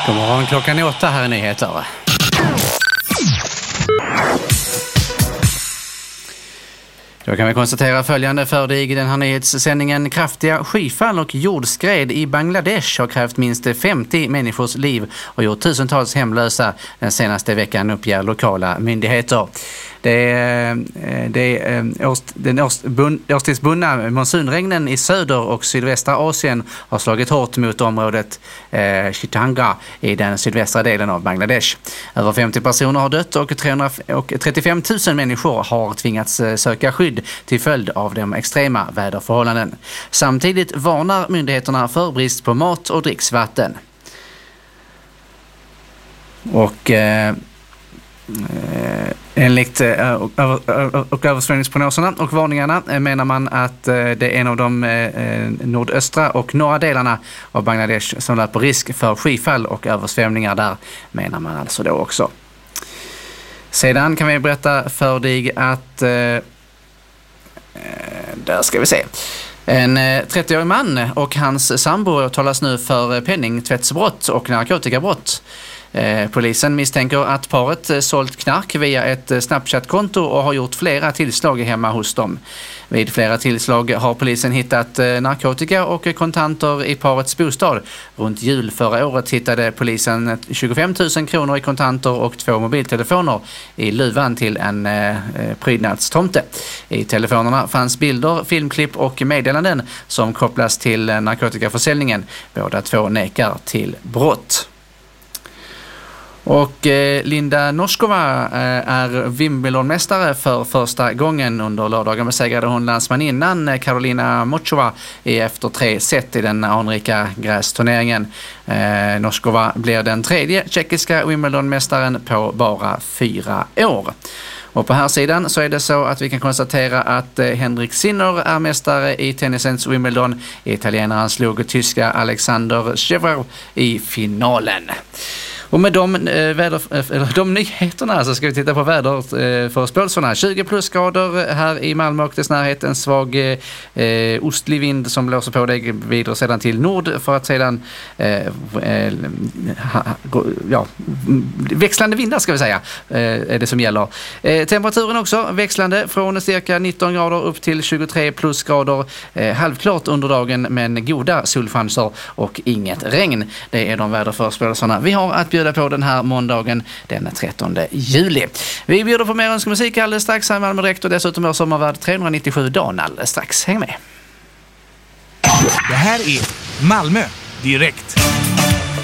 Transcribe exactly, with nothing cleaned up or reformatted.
God morgon, klockan är åtta här i nyheter. Då kan vi konstatera följande för dig i den här nyhetssändningen. Kraftiga skyfall och jordskred i Bangladesh har krävt minst femtio människors liv och gjort tusentals hemlösa den senaste veckan, uppger lokala myndigheter. Det är, det är, års, den års, bun, årstidsbundna monsunregnen i söder och sydvästra Asien har slagit hårt mot området eh, Chittagong i den sydvästra delen av Bangladesh. Över femtio personer har dött och, trehundra, och trettiofem tusen människor har tvingats söka skydd till följd av de extrema väderförhållanden. Samtidigt varnar myndigheterna för brist på mat och dricksvatten. Och eh, Enligt och översvämningsprognoserna och varningarna menar man att det är en av de nordöstra och norra delarna av Bangladesh som löper risk för skyfall och översvämningar där, menar man alltså då också. Sedan kan vi berätta för dig att där ska vi se. En trettioårig man och hans sambo talas nu för penningtvättsbrott och narkotikabrott. Eh, polisen misstänker att paret eh, sålt knark via ett eh, Snapchat-konto och har gjort flera tillslag hemma hos dem. Vid flera tillslag har polisen hittat eh, narkotika och eh, kontanter i parets bostad. Runt jul förra året hittade polisen tjugofem tusen kronor i kontanter och två mobiltelefoner i luvan till en eh, prydnadstomte. I telefonerna fanns bilder, filmklipp och meddelanden som kopplas till eh, narkotikaförsäljningen. Båda två nekar till brott. Och eh, Linda Noskova eh, är Wimbledon-mästare för första gången. Under lördagen besegrade hon landsmaninnan eh, Karolina Muchova i efter tre set i den anrika grästurneringen. Eh, Noskova blir den tredje tjeckiska Wimbledon-mästaren på bara fyra år. Och på här sidan så är det så att vi kan konstatera att eh, Henrik Sinner är mästare i tennisens Wimbledon. Italienaren slog tyska Alexander Zverev i finalen. Och med de, eh, väder, eh, de nyheterna så ska vi titta på väderförspålselserna. tjugo plusgrader här i Malmö och dess närhet. En svag eh, ostlig vind som blåser på dig vidare sedan till nord för att sedan eh, eh, ha, ja, växlande vindar ska vi säga eh, är det som gäller. Eh, temperaturen också växlande från cirka nitton grader upp till tjugotre plusgrader. Eh, halvklart under dagen men goda solchanser och inget regn. Det är de väderförspålselserna vi har att bjuda på den här måndagen den trettonde juli. Vi bjuder på mer önskemusik alldeles strax här i Malmö direkt och dessutom är sommarvärd trehundranittiosju dagar alldeles strax. Häng med! Det här är Malmö direkt.